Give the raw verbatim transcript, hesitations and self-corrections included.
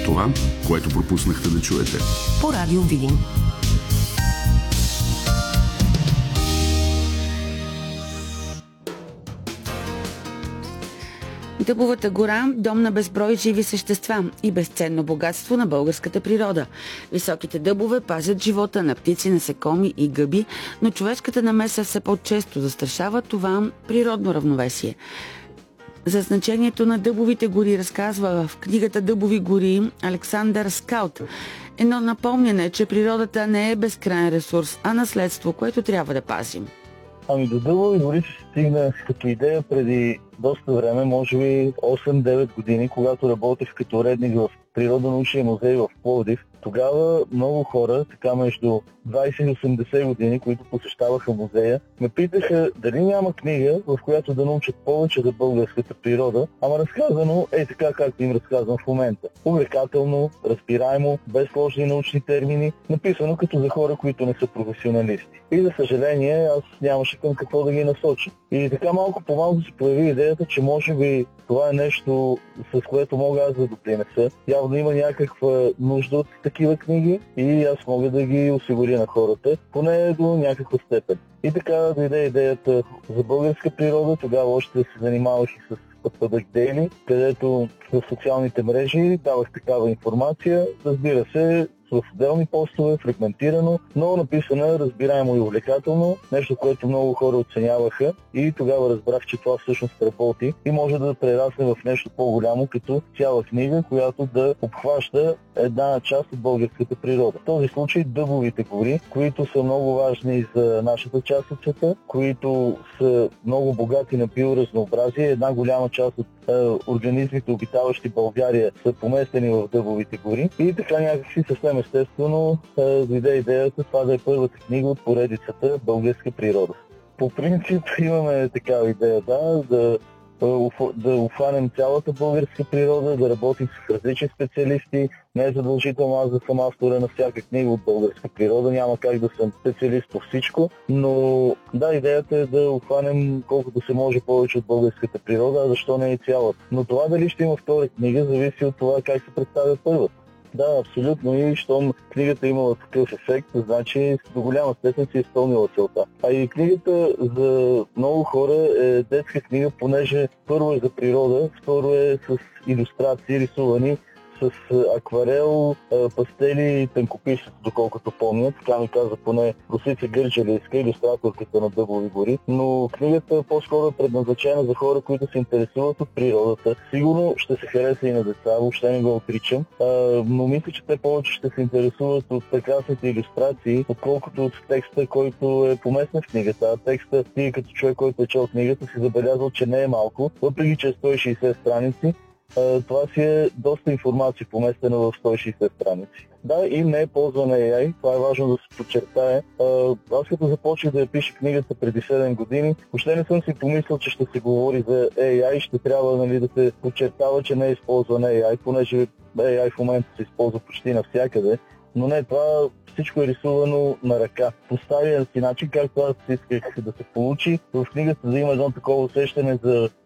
Това, което пропуснахте да чуете. По радио Видин. Дъбовата гора – дом на безброй живи същества и безценно богатство на българската природа. Високите дъбове пазят живота на птици, насекоми и гъби, но човешката намеса все по-често застрашава това природно равновесие. За значението на дъбовите гори разказва в книгата «Дъбови гори» Александър Скаут. Едно напомняне, че природата не е безкрайен ресурс, а наследство, което трябва да пазим. Ами до дъбови гори се стигна като идея преди доста време, може би осем-девет години, когато работех като уредник в Природонаучния музей в Пловдив. Тогава много хора, така между двайсет и осемдесет години, които посещаваха музея, ме питаха дали няма книга, в която да научат повече за българската природа, ама разказано е така, както им разказвам в момента. Увлекателно, разбираемо, без сложни научни термини, написано като за хора, които не са професионалисти. И за съжаление, аз нямаше към какво да ги насоча. И така малко по малко се появи идеята, че може би това е нещо, с което мога аз да допринеса. Явно има някаква нужда от такива книги и аз мога да ги осигуря на хората, поне до някаква степен. И така дойде идеята за българска природа. Тогава още се занимавах и с Пътпъдък Дейли, където в социалните мрежи давах такава информация. Разбира се, в отделни постове, фрагментирано, но написано разбираемо и увлекателно, нещо, което много хора оценяваха и тогава разбрах, че това всъщност работи и може да прерасне в нещо по-голямо, като цяла книга, която да обхваща една част от българската природа. В този случай дъбовите гори, които са много важни за нашата част от света, които са много богати на биоразнообразие. Една голяма част от е, организмите, обитаващи България, са поместени в дъбовите гори и така някакси съвсем естествено е, дойде идеята това да е първата книга от поредицата «Българска природа». По принцип имаме такава идея, да, да да обхванем цялата българска природа, да работим с различни специалисти. Не е задължително аз да съм автора на всяка книга от българска природа, няма как да съм специалист по всичко, но да, идеята е да обхванем колкото се може повече от българската природа, а защо не и цялата. Но това дали ще има втора книга, зависи от това как се представя първата. Да, абсолютно. И щом книгата имала такъв ефект, значи до голяма степен си изпълнила целта. А и книгата за много хора е детска книга, понеже първо е за природа, второ е с илюстрации, рисувани с акварел, пастели и тънкописец, доколкото помня. Така ми каза поне Росица Гърджалийска, илюстраторката на Дъбови гори. Но книгата по-скоро е предназначена за хора, които се интересуват от природата. Сигурно ще се хареса и на деца, въобще не го отричам. Но мисля, че те повече ще се интересуват от прекрасните илюстрации, отколкото от текста, който е поместен в книгата. А текста, ти като човек, който е чел книгата, си забелязал, че не е малко, въпреки че е сто и шейсет страници. Това си е доста информация поместена в сто и шейсет страници. Да, и не е ползвана Ей Ай, това е важно да се подчертае. Аз като започнах да я пиша книгата преди седем години, въобще не съм си помислил, че ще се говори за Ей Ай, ще трябва, нали, да се подчертава, че не е използвана Ей Ай, понеже Ей Ай в момента се използва почти навсякъде. Но не, това всичко е рисувано на ръка. Поставя си начин, както аз исках да се получи. В книгата да има едно такова усещане за